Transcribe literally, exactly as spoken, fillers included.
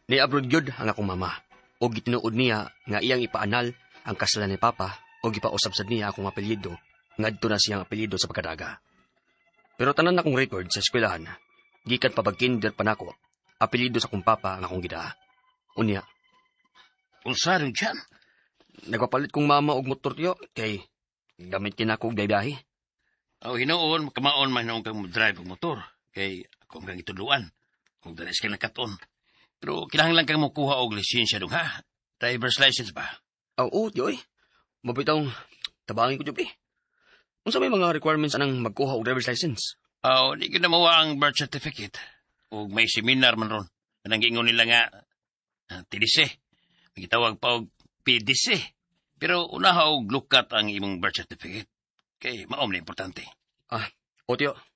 Ni-abroad yun ang akong mama. O gitinuod niya nga iyang ipaanal ang kasalan ni Papa o gipausab sad niya akong apelyido ngadto na siyang apelyido sa pagkadaga. Pero tanan akong record sa eskwelahan, gikan pa pag-kinder pa nako, apelyido sa akong papa ang akong gidaa. Unya, Unsa rin dyan? nagpapalit kong mama og motor tiyo kay gamit kinako og biyahe. O hinoon, kamaon man noong kang drive ang motor. Kay akong kang ituluan. Kung dalis ka nakaton. Pero kailangan lang kang makuha og lisensya dong ha? Driver's license ba? Aw, oo, tiyo eh. Mabitong tabangin ko dyan eh. Unsa may mga requirements anang magkuha og driver's license? O, di ko na mawa ang birth certificate. O may seminar man ron. Anang gingon nila nga, uh, T D C. May gitawag pa og P D C. Pero unaha og lukat ang imong birth certificate. Kay maom na importante. Ah, o tiyo,